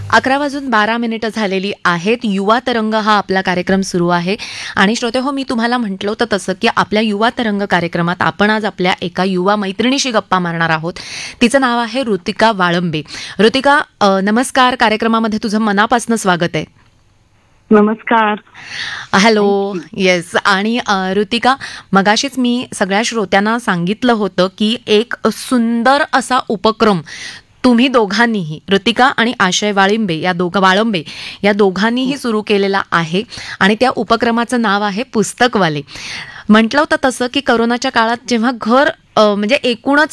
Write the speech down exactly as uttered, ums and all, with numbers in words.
अकरा वाजून बारा मिनिटं झालेली आहेत. युवा तरंग हा आपला कार्यक्रम सुरू आहे आणि श्रोते हो, मी तुम्हाला म्हटलं होतं तसं की आपल्या युवा तरंग कार्यक्रमात आपण आज आपल्या एका युवा मैत्रिणीशी गप्पा मारणार आहोत. तिचं नाव आहे ऋतिका वाळंबे. ऋतिका, अ, नमस्कार. कार्यक्रमामध्ये तुझं मनापासून स्वागत आहे. नमस्कार. हॅलो. येस. आणि अ, ऋतिका, मगाशीच मी सगळ्या श्रोत्यांना सांगितलं होतं की एक सुंदर असा उपक्रम तुम्ही दोघांनीही, ऋतिका आणि आशय वाळिंबे या दोघं वाळंबे या दोघांनीही सुरू केलेला आहे आणि त्या उपक्रमाचं नाव आहे पुस्तकवाले. म्हटलं होतं तसं की करोनाच्या काळात जेव्हा घर अ, म्हणजे एकूणच